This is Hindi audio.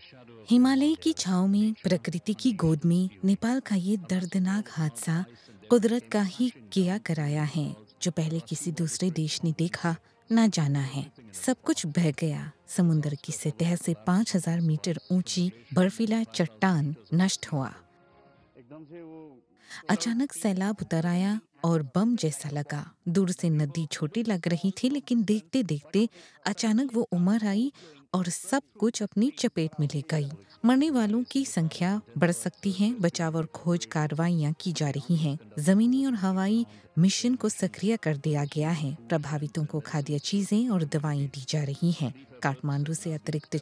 हिमालय की छाँव में प्रकृति की गोद में नेपाल का ये दर्दनाक हादसा कुदरत का ही किया कराया है, जो पहले किसी दूसरे देश ने देखा ना जाना है। सब कुछ बह गया। समुद्र की सतह से 5,000 मीटर ऊंची बर्फीला चट्टान नष्ट हुआ। अचानक सैलाब उतर आया और बम जैसा लगा। दूर से नदी छोटी लग रही थी, लेकिन देखते देखते अचानक वो उमड़ आई और सब कुछ अपनी चपेट में ले गई। मरने वालों की संख्या बढ़ सकती है। बचाव और खोज कार्रवाइयां की जा रही हैं। जमीनी और हवाई मिशन को सक्रिय कर दिया गया है। प्रभावितों को खाद्य चीजें और दवाएं दी जा रही हैं। काठमांडू से अतिरिक्त